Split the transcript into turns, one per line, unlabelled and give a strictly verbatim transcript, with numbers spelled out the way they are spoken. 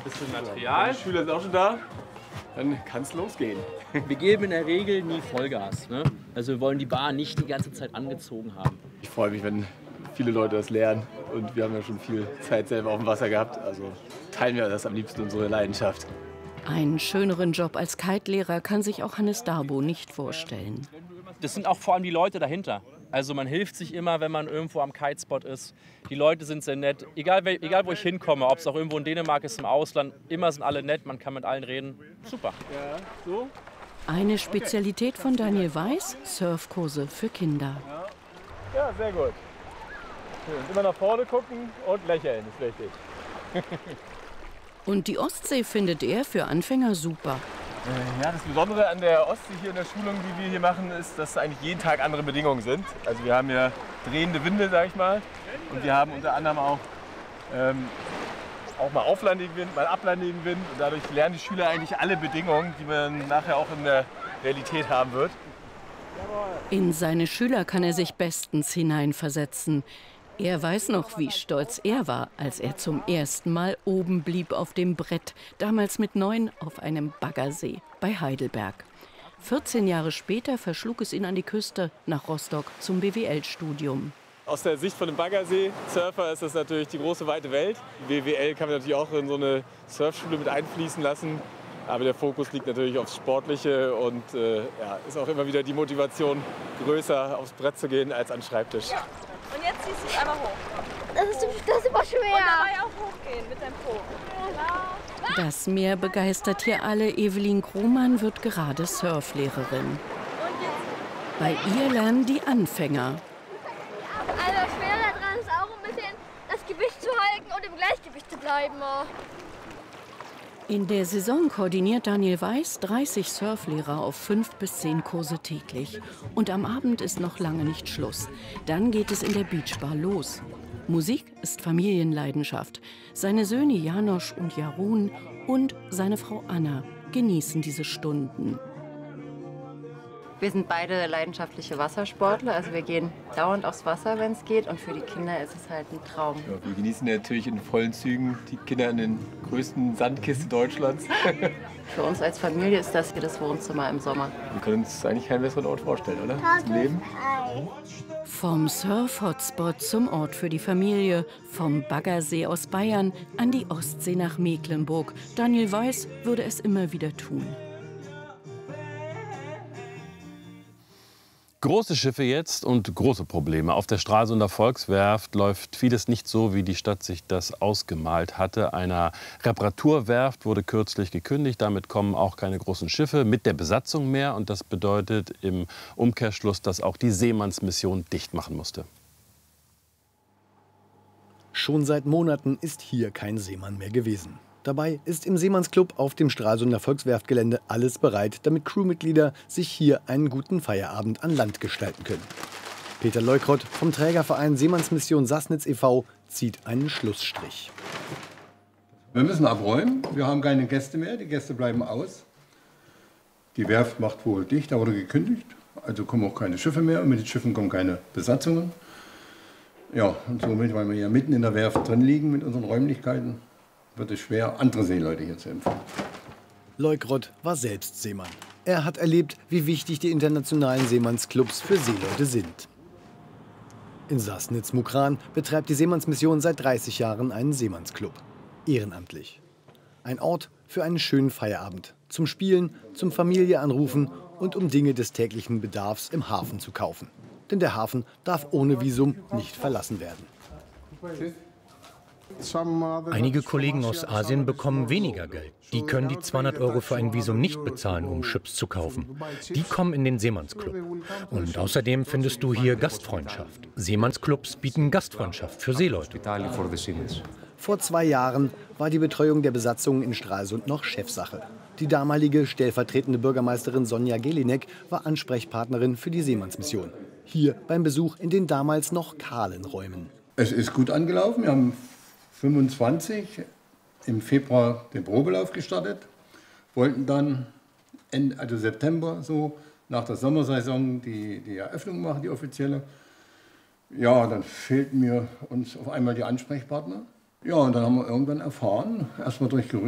bisschen Material.
Die Schüler sind auch schon da. Dann kann es losgehen.
Wir geben in der Regel nie Vollgas. Ne? Also wir wollen die Bar nicht die ganze Zeit angezogen haben.
Ich freue mich, wenn viele Leute das lernen. Und wir haben ja schon viel Zeit selber auf dem Wasser gehabt. Also teilen wir das am liebsten, unsere Leidenschaft.
Einen schöneren Job als Kite-Lehrer kann sich auch Hannes Darbo nicht vorstellen.
Das sind auch vor allem die Leute dahinter. Also man hilft sich immer, wenn man irgendwo am Kitespot ist. Die Leute sind sehr nett. Egal, egal wo ich hinkomme, ob es auch irgendwo in Dänemark ist, im Ausland, immer sind alle nett, man kann mit allen reden. Super.
Ja, so.
Eine Spezialität von Daniel Weiß, Surfkurse für Kinder.
Ja, sehr gut. Schön. Immer nach vorne gucken und lächeln, ist wichtig.
Und die Ostsee findet er für Anfänger super.
Ja, das Besondere an der Ostsee hier in der Schulung, die wir hier machen, ist, dass eigentlich jeden Tag andere Bedingungen sind. Also wir haben ja drehende Winde, sag ich mal. Und wir haben unter anderem auch, ähm, auch mal auflandigen Wind, mal ablandigen Wind. Und dadurch lernen die Schüler eigentlich alle Bedingungen, die man nachher auch in der Realität haben wird.
In seine Schüler kann er sich bestens hineinversetzen. Er weiß noch, wie stolz er war, als er zum ersten Mal oben blieb auf dem Brett, damals mit neun auf einem Baggersee bei Heidelberg. vierzehn Jahre später verschlug es ihn an die Küste nach Rostock zum B W L-Studium.
Aus der Sicht von einem Baggersee-Surfer ist das natürlich die große weite Welt. B W L kann man natürlich auch in so eine Surfschule mit einfließen lassen. Aber der Fokus liegt natürlich aufs Sportliche und äh, ja, ist auch immer wieder die Motivation, größer aufs Brett zu gehen als an den Schreibtisch.
Ja. Und jetzt ziehst du es einmal hoch.
Das ist, das ist immer schwer.
Und dabei auch hochgehen mit deinem Po. Genau.
Das Meer begeistert hier alle. Evelyn Krohmann wird gerade Surflehrerin. Bei ihr lernen die Anfänger.
Also schwer daran ist auch ein bisschen das Gewicht zu halten und im Gleichgewicht zu bleiben.
In der Saison koordiniert Daniel Weiß dreißig Surflehrer auf fünf bis zehn Kurse täglich. Und am Abend ist noch lange nicht Schluss. Dann geht es in der Beachbar los. Musik ist Familienleidenschaft. Seine Söhne Janosch und Jarun und seine Frau Anna genießen diese Stunden.
Wir sind beide leidenschaftliche Wassersportler, also wir gehen dauernd aufs Wasser, wenn es geht. Und für die Kinder ist es halt ein Traum.
Ja, wir genießen natürlich in vollen Zügen die Kinder in den größten Sandkisten Deutschlands.
Für uns als Familie ist das hier das Wohnzimmer im Sommer.
Wir können uns eigentlich keinen besseren Ort vorstellen, oder? Zum Leben.
Vom Surf-Hotspot zum Ort für die Familie, vom Baggersee aus Bayern an die Ostsee nach Mecklenburg. Daniel Weiß würde es immer wieder tun.
Große Schiffe jetzt und große Probleme. Auf der Stralsunder Volkswerft läuft vieles nicht so, wie die Stadt sich das ausgemalt hatte. Einer Reparaturwerft wurde kürzlich gekündigt. Damit kommen auch keine großen Schiffe mit der Besatzung mehr. Und das bedeutet im Umkehrschluss, dass auch die Seemannsmission dicht machen musste.
Schon seit Monaten ist hier kein Seemann mehr gewesen. Dabei ist im Seemannsclub auf dem Stralsunder Volkswerftgelände alles bereit, damit Crewmitglieder sich hier einen guten Feierabend an Land gestalten können. Peter Leukrott vom Trägerverein Seemannsmission Sassnitz e V zieht einen Schlussstrich.
Wir müssen abräumen. Wir haben keine Gäste mehr. Die Gäste bleiben aus. Die Werft macht wohl dicht, da wurde gekündigt. Also kommen auch keine Schiffe mehr und mit den Schiffen kommen keine Besatzungen. Ja, und somit, weil wir hier mitten in der Werft drin liegen mit unseren Räumlichkeiten, wird es schwer, andere Seeleute hier zu empfangen.
Leukrott war selbst Seemann. Er hat erlebt, wie wichtig die internationalen Seemannsclubs für Seeleute sind. In Sassnitz-Mukran betreibt die Seemannsmission seit dreißig Jahren einen Seemannsclub. Ehrenamtlich. Ein Ort für einen schönen Feierabend. Zum Spielen, zum Familie anrufen und um Dinge des täglichen Bedarfs im Hafen zu kaufen. Denn der Hafen darf ohne Visum nicht verlassen werden.
Einige Kollegen aus Asien bekommen weniger Geld. Die können die zweihundert Euro für ein Visum nicht bezahlen, um Chips zu kaufen. Die kommen in den Seemannsclub. Und außerdem findest du hier Gastfreundschaft. Seemannsclubs bieten Gastfreundschaft für Seeleute.
Vor zwei Jahren war die Betreuung der Besatzung in Stralsund noch Chefsache. Die damalige stellvertretende Bürgermeisterin Sonja Gelinek war Ansprechpartnerin für die Seemannsmission. Hier beim Besuch in den damals noch kahlen Räumen.
Es ist gut angelaufen. Wir haben fünfundzwanzig im Februar den Probelauf gestartet, wollten dann Ende, also September so nach der Sommersaison die, die Eröffnung machen, die offizielle. Ja, dann fehlten mir uns auf einmal die Ansprechpartner. Ja, und dann haben wir irgendwann erfahren, erstmal durch Gerüchte,